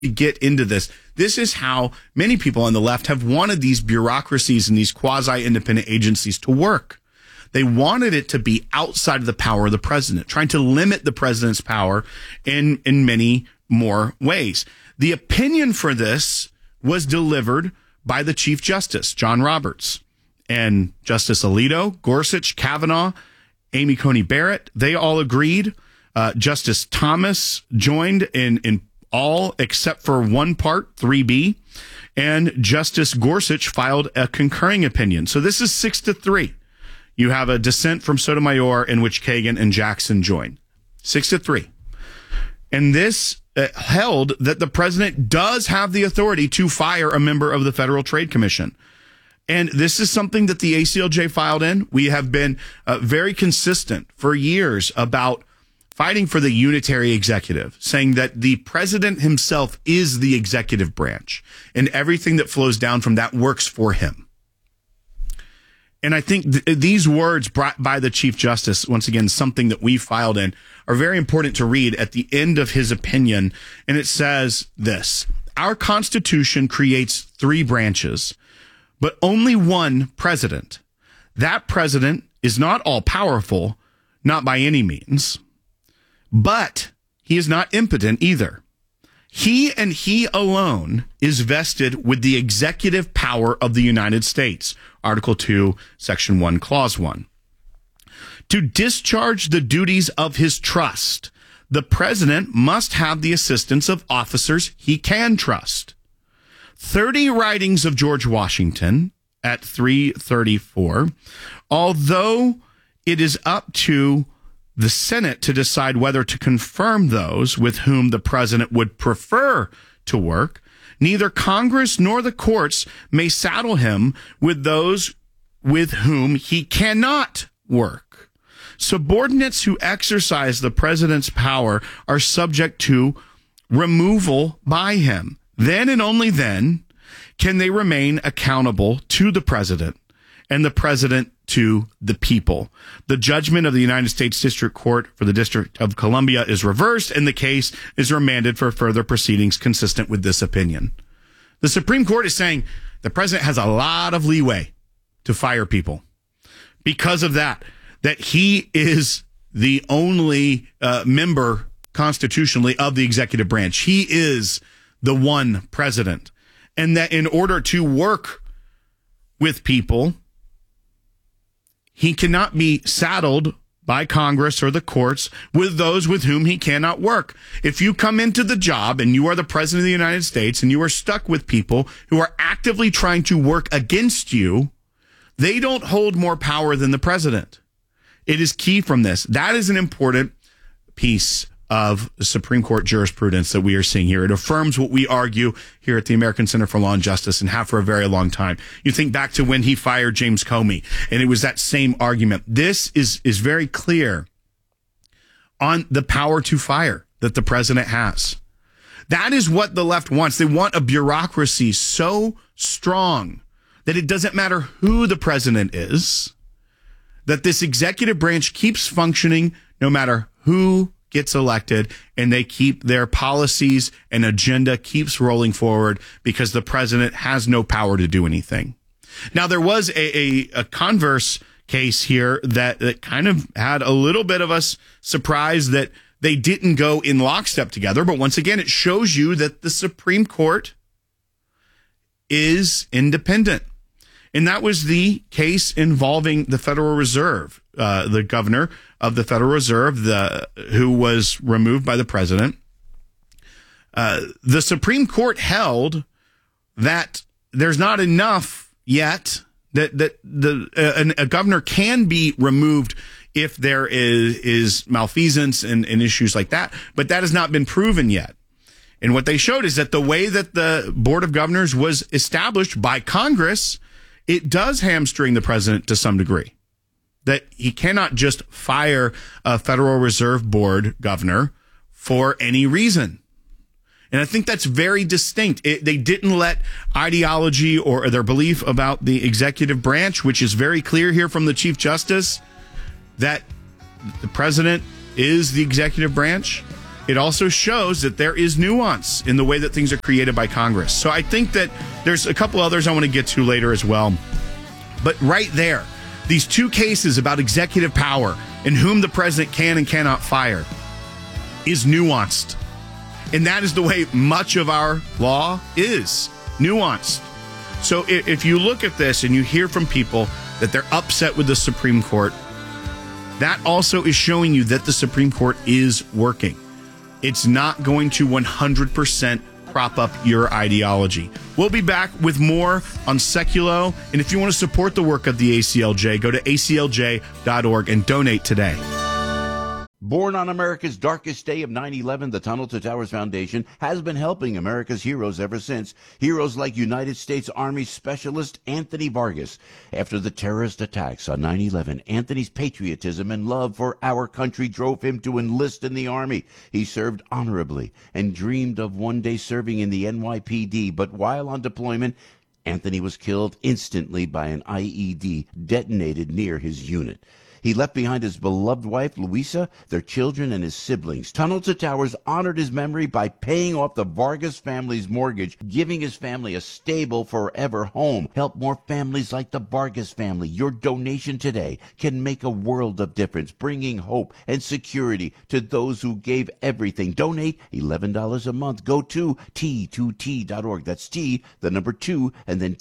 get into this. This is how many people on the left have wanted these bureaucracies and these quasi-independent agencies to work. They wanted it to be outside of the power of the president, trying to limit the president's power in many more ways. The opinion for this was delivered by the Chief Justice, John Roberts, and Justice Alito, Gorsuch, Kavanaugh, Amy Coney Barrett. They all agreed. Justice Thomas joined in all except for one part, 3B, and Justice Gorsuch filed a concurring opinion. So this is 6-3. You have a dissent from Sotomayor in which Kagan and Jackson join. 6-3. And this held that the president does have the authority to fire a member of the Federal Trade Commission. And this is something that the ACLJ filed in. We have been very consistent for years about fighting for the unitary executive, saying that the president himself is the executive branch, and everything that flows down from that works for him. And I think these words brought by the Chief Justice, once again, something that we filed in, are very important to read at the end of his opinion. And it says this: our Constitution creates 3 branches, but only one president. That president is not all powerful, not by any means, but he is not impotent either. He and he alone is vested with the executive power of the United States. Article 2, Section 1, Clause 1. To discharge the duties of his trust, the president must have the assistance of officers he can trust. 30 writings of George Washington at 334, although it is up to the Senate to decide whether to confirm those with whom the president would prefer to work, neither Congress nor the courts may saddle him with those with whom he cannot work. Subordinates who exercise the president's power are subject to removal by him. Then and only then can they remain accountable to the president, and the president to the people. The judgment of the United States District Court for the District of Columbia is reversed, and the case is remanded for further proceedings consistent with this opinion. The Supreme Court is saying the president has a lot of leeway to fire people because of that he is the only member constitutionally of the executive branch. He is the one president, and that in order to work with people, he cannot be saddled by Congress or the courts with those with whom he cannot work. If you come into the job and you are the president of the United States and you are stuck with people who are actively trying to work against you, they don't hold more power than the president. It is key from this. That is an important piece of the Supreme Court jurisprudence that we are seeing here. It affirms what we argue here at the American Center for Law and Justice and have for a very long time. You think back to when he fired James Comey, and it was that same argument. This is very clear on the power to fire that the president has. That is what the left wants. They want a bureaucracy so strong that it doesn't matter who the president is, that this executive branch keeps functioning no matter who gets elected, and they keep their policies and agenda keeps rolling forward because the president has no power to do anything. Now, there was a converse case here that kind of had a little bit of us surprised that they didn't go in lockstep together. But once again, it shows you that the Supreme Court is independent. And that was the case involving the Federal Reserve, the governor of the Federal Reserve, who was removed by the president. The Supreme Court held that there's not enough yet that a governor can be removed if there is malfeasance and issues like that, but that has not been proven yet. And what they showed is that the way that the Board of Governors was established by Congress, it does hamstring the president to some degree, that he cannot just fire a Federal Reserve Board governor for any reason. And I think that's very distinct. They didn't let ideology or their belief about the executive branch, which is very clear here from the Chief Justice, that the president is the executive branch. it also shows that there is nuance in the way that things are created by Congress. So I think that there's a couple others I want to get to later as well. But right there, these two cases about executive power and whom the president can and cannot fire is nuanced. And that is the way much of our law is nuanced. So if you look at this and you hear from people that they're upset with the Supreme Court, that also is showing you that the Supreme Court is working. It's not going to 100% prop up your ideology. We'll be back with more on Seculo. And if you want to support the work of the ACLJ, go to aclj.org and donate today. Born on America's darkest day of 9/11, the Tunnel to Towers Foundation has been helping America's heroes ever since. Heroes like United States Army Specialist Anthony Vargas. After the terrorist attacks on 9/11, Anthony's patriotism and love for our country drove him to enlist in the Army. He served honorably and dreamed of one day serving in the NYPD, but while on deployment, Anthony was killed instantly by an IED detonated near his unit. He left behind his beloved wife, Luisa, their children, and his siblings. Tunnel to Towers honored his memory by paying off the Vargas family's mortgage, giving his family a stable forever home. Help more families like the Vargas family. Your donation today can make a world of difference, bringing hope and security to those who gave everything. Donate $11 a month. Go to T2T.org. That's T, the number 2, and then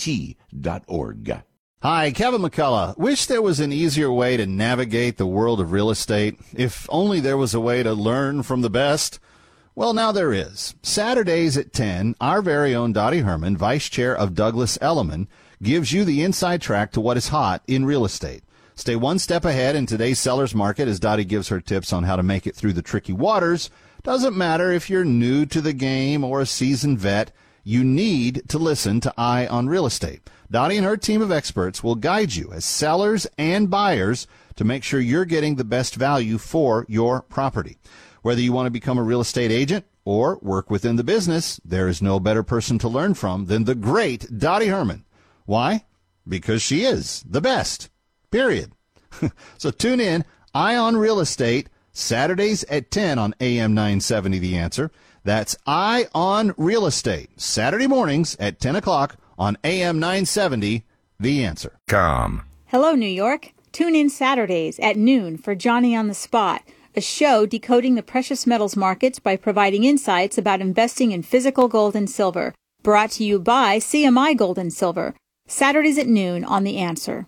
T.org. Hi, Kevin McCullough. Wish there was an easier way to navigate the world of real estate. If only there was a way to learn from the best. Well, now there is. Saturdays at 10, our very own Dottie Herman, Vice Chair of Douglas Elliman, gives you the inside track to what is hot in real estate. Stay one step ahead in today's seller's market as Dottie gives her tips on how to make it through the tricky waters. Doesn't matter if you're new to the game or a seasoned vet, you need to listen to Eye on Real Estate. Dottie and her team of experts will guide you as sellers and buyers to make sure you're getting the best value for your property. Whether you want to become a real estate agent or work within the business, there is no better person to learn from than the great Dottie Herman. Why? Because she is the best. Period. So tune in, Eye on Real Estate, Saturdays at 10 on AM 970 The Answer. That's Eye on Real Estate, Saturday mornings at 10 o'clock on AM 970, The Answer. Hello, New York. Tune in Saturdays at noon for Johnny on the Spot, a show decoding the precious metals markets by providing insights about investing in physical gold and silver. Brought to you by CMI Gold and Silver. Saturdays at noon on The Answer.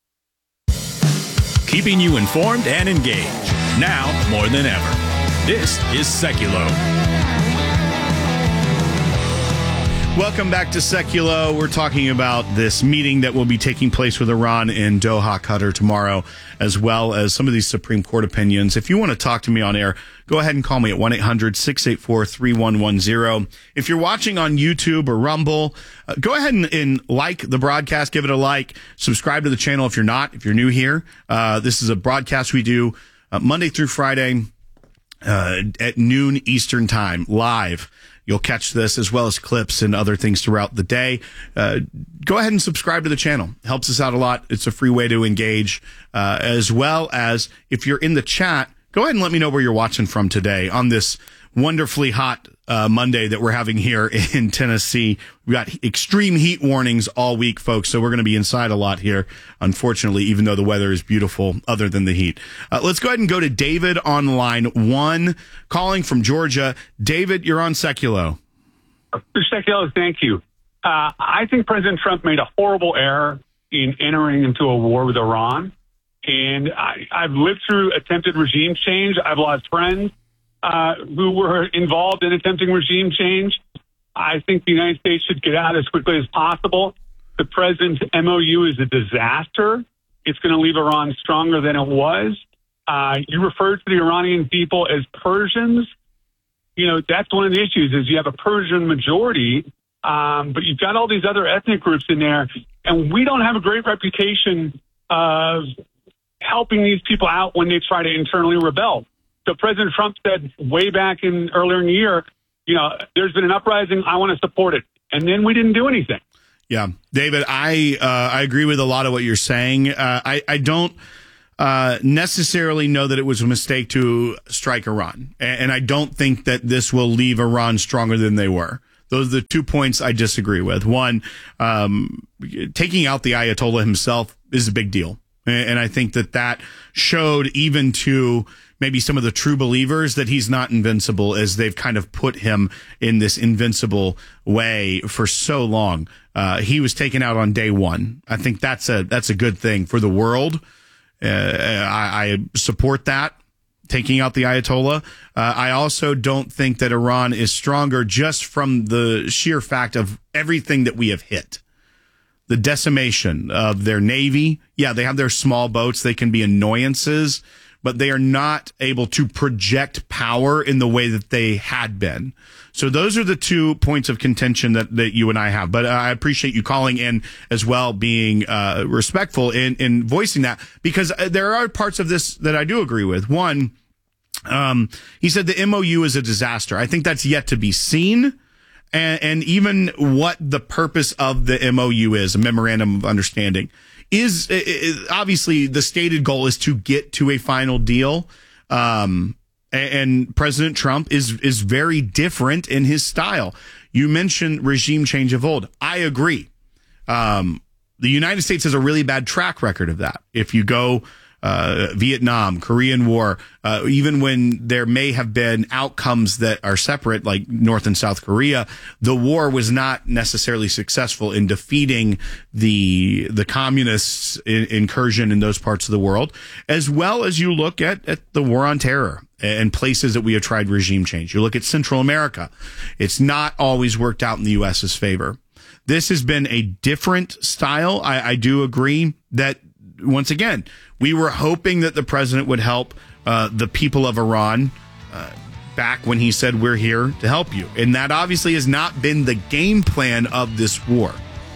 Keeping you informed and engaged, now more than ever. This is Seculo. Welcome back to Seculo. We're talking about this meeting that will be taking place with Iran in Doha, Qatar tomorrow, as well as some of these Supreme Court opinions. If you want to talk to me on air, go ahead and call me at 1-800-684-3110. If you're watching on YouTube or Rumble, go ahead and like the broadcast, give it a like, subscribe to the channel if you're not, if you're new here. This is a broadcast we do Monday through Friday at noon Eastern time, live. You'll catch this as well as clips and other things throughout the day. Go ahead and subscribe to the channel. Helps us out a lot. It's a free way to engage, as well as if you're in the chat, go ahead and let me know where you're watching from today on this wonderfully hot Monday that we're having here in Tennessee. We've got extreme heat warnings all week, folks, so we're going to be inside a lot here, unfortunately, even though the weather is beautiful other than the heat. Let's go ahead and go to David on line 1, calling from Georgia. David, you're on Seculo. Seculo, thank you. I think President Trump made a horrible error in entering into a war with Iran, and I've lived through attempted regime change. I've lost friends who were involved in attempting regime change. I think the United States should get out as quickly as possible. The president's MOU is a disaster. It's going to leave Iran stronger than it was. You referred to the Iranian people as Persians. You know, that's one of the issues is you have a Persian majority, but you've got all these other ethnic groups in there, and we don't have a great reputation of helping these people out when they try to internally rebel. So President Trump said way back earlier in the year, you know, there's been an uprising. I want to support it. And then we didn't do anything. Yeah, David, I agree with a lot of what you're saying. I don't necessarily know that it was a mistake to strike Iran. And I don't think that this will leave Iran stronger than they were. Those are the 2 points I disagree with. One, taking out the Ayatollah himself is a big deal. And I think that showed even to maybe some of the true believers that he's not invincible, as they've kind of put him in this invincible way for so long. He was taken out on day one. I think that's a good thing for the world. I support that, taking out the Ayatollah. I also don't think that Iran is stronger just from the sheer fact of everything that we have hit. The decimation of their navy. Yeah, they have their small boats. They can be annoyances, but they are not able to project power in the way that they had been. So those are the 2 points of contention that you and I have. But I appreciate you calling in as well, being respectful in voicing that, because there are parts of this that I do agree with. One, he said the MOU is a disaster. I think that's yet to be seen. And even what the purpose of the MOU is, a memorandum of understanding, is obviously the stated goal is to get to a final deal. And President Trump is very different in his style. You mentioned regime change of old. I agree. The United States has a really bad track record of that. If you go Vietnam, Korean War, even when there may have been outcomes that are separate, like North and South Korea, the war was not necessarily successful in defeating the communists' incursion in those parts of the world, as well as you look at the war on terror and places that we have tried regime change. You look at Central America. It's not always worked out in the U.S.'s favor. This has been a different style. I do agree that, once again, we were hoping that the president would help the people of Iran back when he said, we're here to help you. And that obviously has not been the game plan of this war.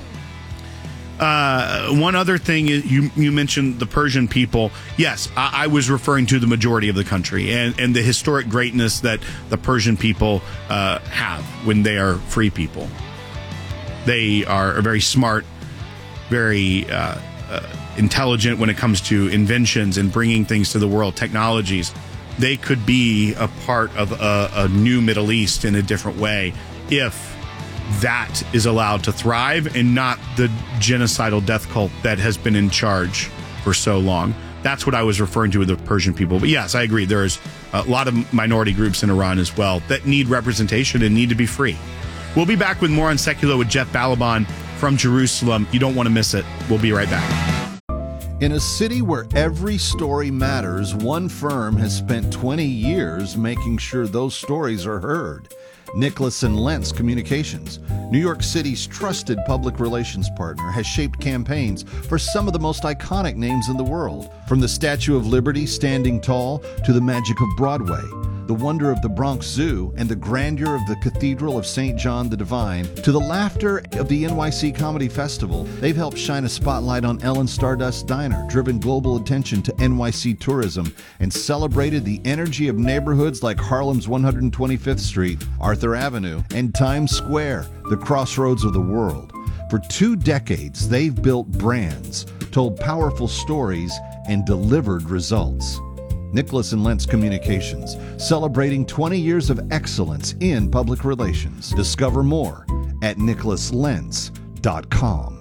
One other thing is you mentioned the Persian people. Yes, I was referring to the majority of the country and the historic greatness that the Persian people have when they are free people. They are very smart, very intelligent when it comes to inventions and bringing things to the world, technologies. They could be a part of a new Middle East in a different way if that is allowed to thrive and not the genocidal death cult that has been in charge for so long. That's what I was referring to with the Persian people. But yes, I agree. There's a lot of minority groups in Iran as well that need representation and need to be free. We'll be back with more on Secular with Jeff Balaban from Jerusalem. You don't want to miss it. We'll be right back. In a city where every story matters, one firm has spent 20 years making sure those stories are heard. Nicholas & Lentz Communications, New York City's trusted public relations partner, has shaped campaigns for some of the most iconic names in the world. From the Statue of Liberty standing tall to the magic of Broadway, the wonder of the Bronx Zoo, and the grandeur of the Cathedral of St. John the Divine, to the laughter of the NYC Comedy Festival, they've helped shine a spotlight on Ellen Stardust Diner, driven global attention to NYC tourism, and celebrated the energy of neighborhoods like Harlem's 125th Street, Arthur Avenue, and Times Square, the crossroads of the world. For 2 decades, they've built brands, told powerful stories, and delivered results. Nicholas & Lentz Communications, celebrating 20 years of excellence in public relations. Discover more at nicholaslentz.com.